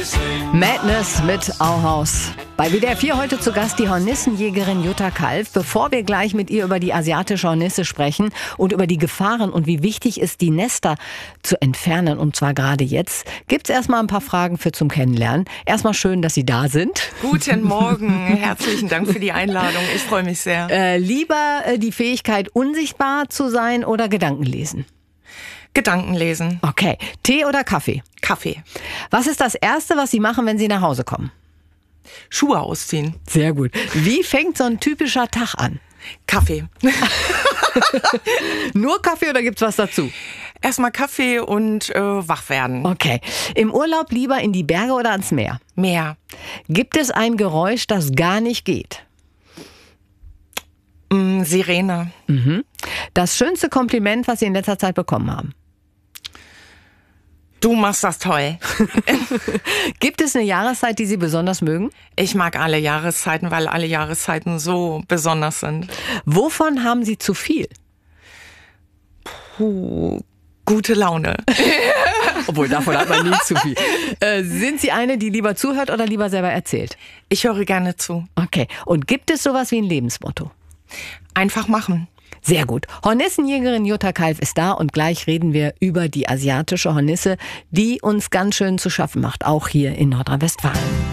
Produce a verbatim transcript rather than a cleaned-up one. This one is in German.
Madness mit Auhaus. Bei W D R vier heute zu Gast die Hornissenjägerin Jutta Kalf. Bevor wir gleich mit ihr über die asiatische Hornisse sprechen und über die Gefahren und wie wichtig ist, die Nester zu entfernen, und zwar gerade jetzt, gibt es erstmal ein paar Fragen für zum Kennenlernen. Erstmal schön, dass Sie da sind. Guten Morgen, herzlichen Dank für die Einladung, ich freue mich sehr. Äh, lieber äh, die Fähigkeit, unsichtbar zu sein oder Gedanken lesen? Gedanken lesen. Okay. Tee oder Kaffee? Kaffee. Was ist das Erste, was Sie machen, wenn Sie nach Hause kommen? Schuhe ausziehen. Sehr gut. Wie fängt so ein typischer Tag an? Kaffee. Nur Kaffee oder gibt's was dazu? Erstmal Kaffee und äh, wach werden. Okay. Im Urlaub lieber in die Berge oder ans Meer? Meer. Gibt es ein Geräusch, das gar nicht geht? Mm, Sirene. Mhm. Das schönste Kompliment, was Sie in letzter Zeit bekommen haben? Du machst das toll. Gibt es eine Jahreszeit, die Sie besonders mögen? Ich mag alle Jahreszeiten, weil alle Jahreszeiten so besonders sind. Wovon haben Sie zu viel? Puh, gute Laune. Obwohl, davon hat man nie zu viel. Äh, sind Sie eine, die lieber zuhört oder lieber selber erzählt? Ich höre gerne zu. Okay. Und gibt es sowas wie ein Lebensmotto? Einfach machen. Sehr gut. Hornissenjägerin Jutta Kalf ist da und gleich reden wir über die asiatische Hornisse, die uns ganz schön zu schaffen macht, auch hier in Nordrhein-Westfalen.